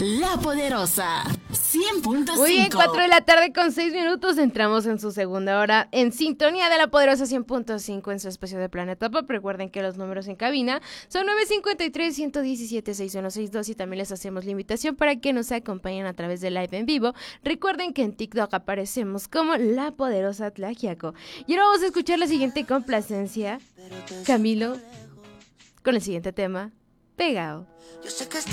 La Poderosa 100.5. Muy bien, 4 de la tarde con 6 minutos. Entramos en su segunda hora en sintonía de La Poderosa 100.5 en su espacio de Planeta Pop. Recuerden que los números en cabina son 953-117-6162 y también les hacemos la invitación para que nos acompañen a través de live en vivo. Recuerden que en TikTok aparecemos como La Poderosa Tlaxiaco. Y ahora vamos a escuchar la siguiente complacencia, Camilo, con el siguiente tema, Pegao.